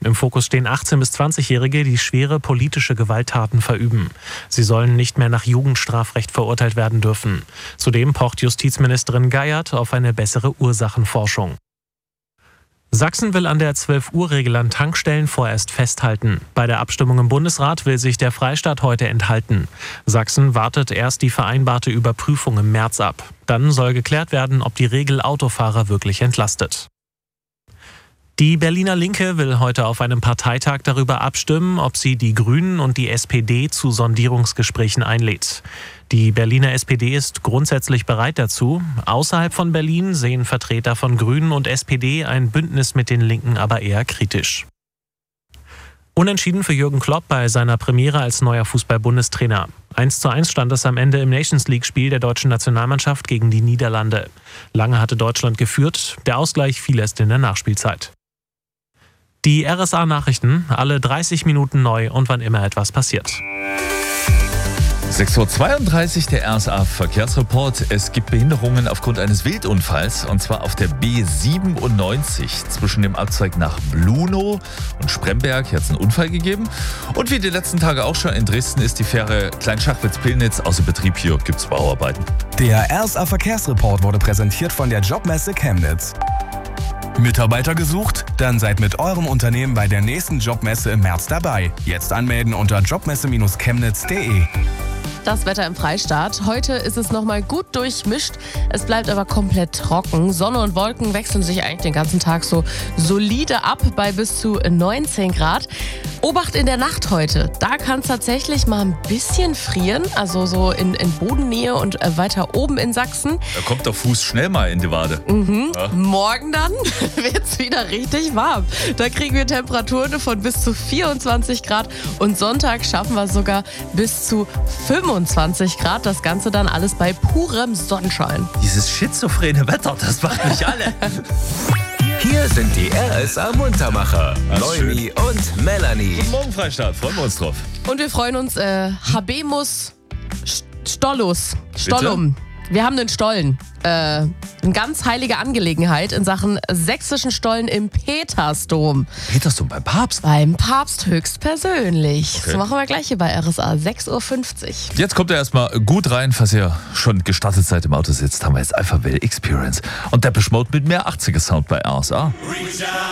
Im Fokus stehen 18- bis 20-Jährige, die schwere politische Gewalttaten verüben. Sie sollen nicht mehr nach Jugendstrafrecht verurteilt werden dürfen. Zudem pocht Justizministerin Geiert auf eine bessere Ursachenforschung. Sachsen will an der 12-Uhr-Regel an Tankstellen vorerst festhalten. Bei der Abstimmung im Bundesrat will sich der Freistaat heute enthalten. Sachsen wartet erst die vereinbarte Überprüfung im März ab. Dann soll geklärt werden, ob die Regel Autofahrer wirklich entlastet. Die Berliner Linke will heute auf einem Parteitag darüber abstimmen, ob sie die Grünen und die SPD zu Sondierungsgesprächen einlädt. Die Berliner SPD ist grundsätzlich bereit dazu. Außerhalb von Berlin sehen Vertreter von Grünen und SPD ein Bündnis mit den Linken aber eher kritisch. Unentschieden für Jürgen Klopp bei seiner Premiere als neuer Fußball-Bundestrainer. 1:1 stand es am Ende im Nations-League-Spiel der deutschen Nationalmannschaft gegen die Niederlande. Lange hatte Deutschland geführt, der Ausgleich fiel erst in der Nachspielzeit. Die RSA-Nachrichten, alle 30 Minuten neu und wann immer etwas passiert. 6:32 Uhr der RSA-Verkehrsreport. Es gibt Behinderungen aufgrund eines Wildunfalls, und zwar auf der B97 zwischen dem Abzweig nach Blunow und Spremberg. Hier hat es einen Unfall gegeben. Und wie die letzten Tage auch schon in Dresden ist die Fähre Kleinschachwitz-Pillnitz außer Betrieb. Hier gibt es Bauarbeiten. Der RSA-Verkehrsreport wurde präsentiert von der Jobmesse Chemnitz. Mitarbeiter gesucht? Dann seid mit eurem Unternehmen bei der nächsten Jobmesse im März dabei. Jetzt anmelden unter jobmesse-chemnitz.de. Das Wetter im Freistaat. Heute ist es nochmal gut durchmischt. Es bleibt aber komplett trocken. Sonne und Wolken wechseln sich eigentlich den ganzen Tag so solide ab bei bis zu 19 Grad. Obacht in der Nacht heute. Da kann es tatsächlich mal ein bisschen frieren. Also so in Bodennähe und weiter oben in Sachsen. Da kommt der Fuß schnell mal in die Wade. Ja. Morgen dann wird es wieder richtig warm. Da kriegen wir Temperaturen von bis zu 24 Grad. Und Sonntag schaffen wir sogar bis zu 25 Grad. Das Ganze dann alles bei purem Sonnenschein. Dieses schizophrene Wetter, das macht mich alle. Hier sind die RSA-Muntermacher, Noemi und Melanie. Guten Morgen, Freistaat. Freuen wir uns drauf. Und wir freuen uns, Habemus Stollum. Wir haben einen Stollen. Eine ganz heilige Angelegenheit in Sachen sächsischen Stollen im Petersdom. Petersdom beim Papst? Beim Papst höchstpersönlich. Okay. Das machen wir gleich hier bei RSA, 6:50 Uhr. Jetzt kommt er erstmal gut rein, falls ihr schon gestartet seid im Auto sitzt, haben wir jetzt Alphaville Experience und Depeche Mode mit mehr 80er Sound bei RSA.